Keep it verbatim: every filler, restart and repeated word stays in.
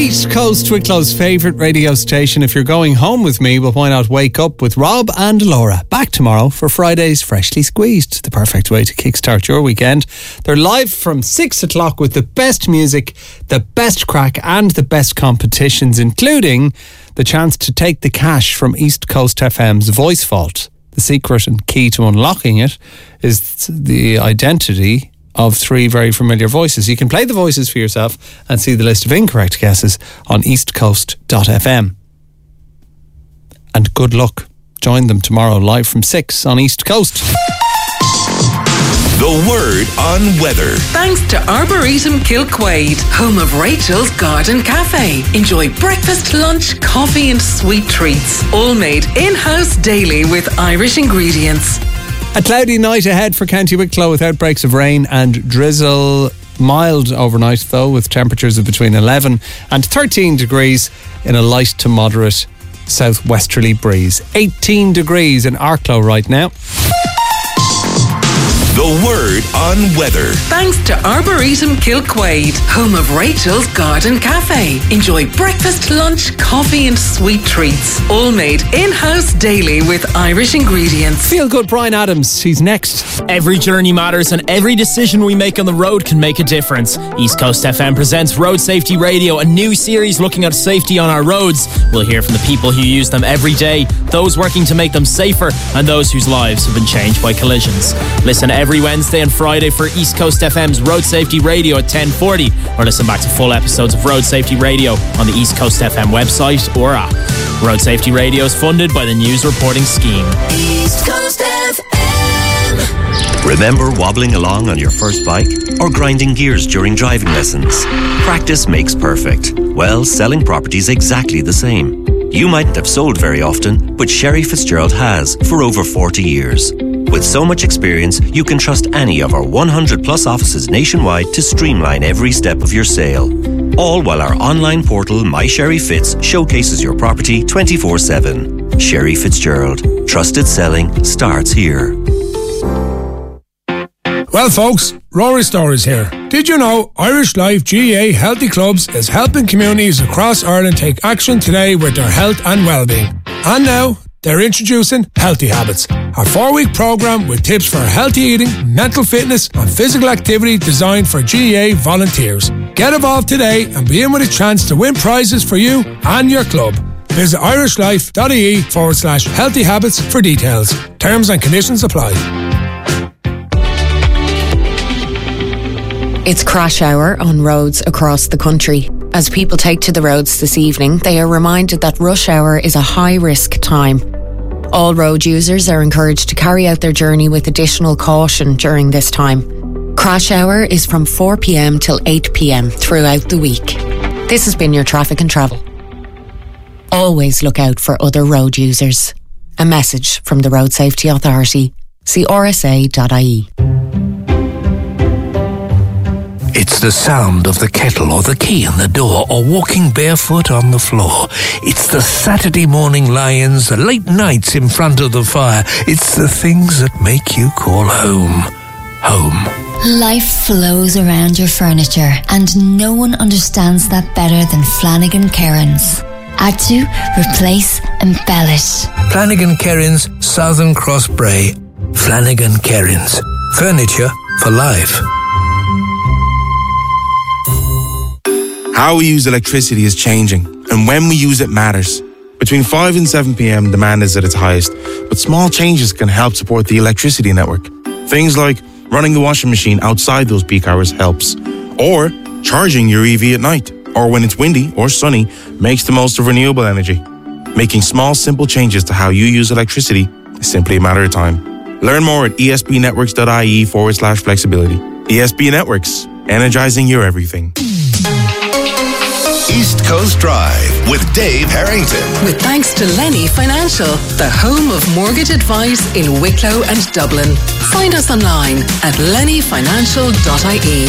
East Coast Wicklow's favourite radio station. If you're going home with me, well, why not wake up with Rob and Laura? Back tomorrow for Friday's Freshly Squeezed, the perfect way to kickstart your weekend. They're live from six o'clock with the best music, the best crack and the best competitions, including the chance to take the cash from East Coast F M's Voice Vault. The secret and key to unlocking it is the identity of three very familiar voices. You can play the voices for yourself and see the list of incorrect guesses on east coast dot f m. And good luck. Join them tomorrow live from six on East Coast. The word on weather. Thanks to Arboretum Kilquade, home of Rachel's Garden Cafe. Enjoy breakfast, lunch, coffee and sweet treats. All made in-house daily with Irish ingredients. A cloudy night ahead for County Wicklow with outbreaks of rain and drizzle. Mild overnight though, with temperatures of between eleven and thirteen degrees in a light to moderate southwesterly breeze. eighteen degrees in Arklow right now. The word on weather. Thanks to Arboretum Kilquade, home of Rachel's Garden Cafe. Enjoy breakfast, lunch, coffee and sweet treats. All made in-house daily with Irish ingredients. Feel good, Brian Adams. He's next. Every journey matters and every decision we make on the road can make a difference. East Coast F M presents Road Safety Radio, a new series looking at safety on our roads. We'll hear from the people who use them every day, those working to make them safer and those whose lives have been changed by collisions. Listen every Every Wednesday and Friday for East Coast F M's Road Safety Radio at ten forty, or listen back to full episodes of Road Safety Radio on the East Coast F M website or app. Road Safety Radio is funded by the News Reporting Scheme. East Coast F M. Remember wobbling along on your first bike or grinding gears during driving lessons? Practice makes perfect. Well, selling property's exactly the same. You mightn't have sold very often, but Sherry Fitzgerald has for over forty years. With so much experience, you can trust any of our one hundred plus offices nationwide to streamline every step of your sale. All while our online portal, My Sherry Fitz, showcases your property twenty-four seven. Sherry Fitzgerald. Trusted selling starts here. Well, folks, Rory Stories here. Did you know Irish Life G A A Healthy Clubs is helping communities across Ireland take action today with their health and well-being? And now, they're introducing Healthy Habits, a four-week programme with tips for healthy eating, mental fitness and physical activity designed for G A A volunteers. Get involved today and be in with a chance to win prizes for you and your club. Visit irishlife.ie forward slash healthy habits for details. Terms and conditions apply. It's crash hour on roads across the country. As people take to the roads this evening, they are reminded that rush hour is a high-risk time. All road users are encouraged to carry out their journey with additional caution during this time. Crash hour is from four p.m. till eight p.m. throughout the week. This has been your traffic and travel. Always look out for other road users. A message from the Road Safety Authority. See r s a dot i e. It's the sound of the kettle or the key in the door or walking barefoot on the floor. It's the Saturday morning lie-ins, the late nights in front of the fire. It's the things that make you call home. Home. Life flows around your furniture and no one understands that better than Flanagan Cairns. Add to, replace, embellish. Flanagan Cairns, Southern Cross Bray. Flanagan Cairns. Furniture for life. How we use electricity is changing, and when we use it matters. Between five and seven p.m, demand is at its highest, but small changes can help support the electricity network. Things like running the washing machine outside those peak hours helps, or charging your E V at night, or when it's windy or sunny, makes the most of renewable energy. Making small, simple changes to how you use electricity is simply a matter of time. Learn more at esbnetworks.ie forward slash flexibility. E S B Networks, energizing your everything. East Coast Drive with Dave Harrington. With thanks to Lenny Financial, the home of mortgage advice in Wicklow and Dublin. Find us online at lenny financial dot I E.